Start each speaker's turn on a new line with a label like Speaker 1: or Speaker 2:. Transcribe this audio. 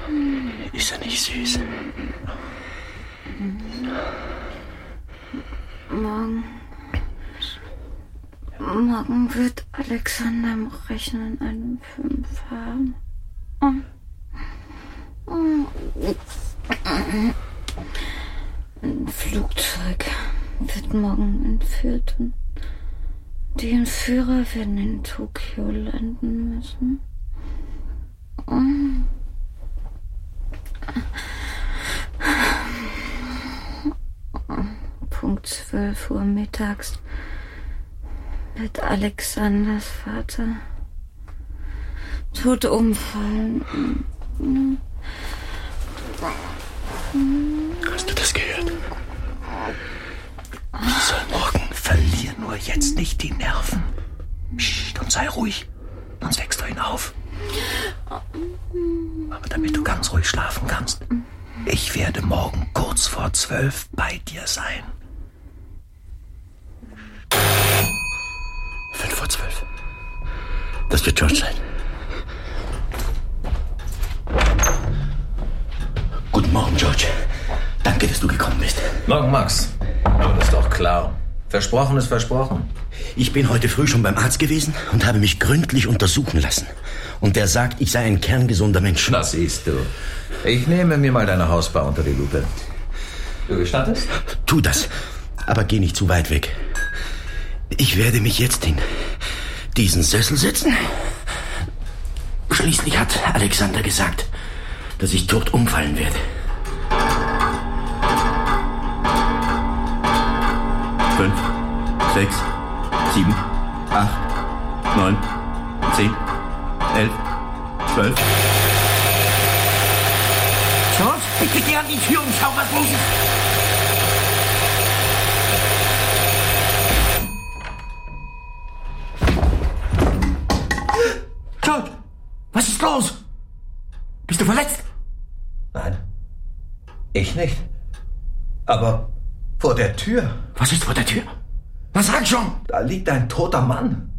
Speaker 1: Ist er nicht süß?
Speaker 2: Morgen wird Alexander im Rechnen einen 5 haben. Ein Flugzeug wird morgen entführt und die Entführer werden in Tokio landen müssen. Punkt 12 Uhr mittags wird Alexanders Vater tot umfallen.
Speaker 1: Hast du das gehört? Ich soll morgen. Verlier nur jetzt nicht die Nerven. Psst, und sei ruhig, sonst wächst du ihn auf. Aber damit du ganz ruhig schlafen kannst, ich werde morgen kurz vor 12 bei dir sein. 5 vor 12. Das wird George sein. Guten Morgen, George. Danke, dass du gekommen bist.
Speaker 3: Morgen, Max. Aber das ist doch klar. Versprochen ist versprochen.
Speaker 1: Ich bin heute früh schon beim Arzt gewesen und habe mich gründlich untersuchen lassen. Und der sagt, ich sei ein kerngesunder Mensch.
Speaker 3: Das siehst du. Ich nehme mir mal deine Hausbar unter die Lupe. Du gestattest?
Speaker 1: Tu das, aber geh nicht zu weit weg. Ich werde mich jetzt in diesen Sessel setzen. Schließlich hat Alexander gesagt, dass ich tot umfallen werde. 5, 6, 7, 8, 9, 10, 11, 12. George, bitte geh an die Tür und schau, was los ist. George, was ist los? Bist du verletzt?
Speaker 3: Nein. Ich nicht. Aber vor der Tür.
Speaker 1: Was ist vor der Tür? Was sag schon?
Speaker 3: Da liegt ein toter Mann.